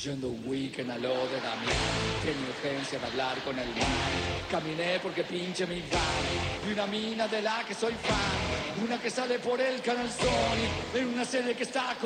Yendo un weekend a lo de Damián, tenía urgencia de hablar con el man. Caminé porque pinche mi van, y una mina de la que soy fan, una que sale por el canal Sony, en una serie que está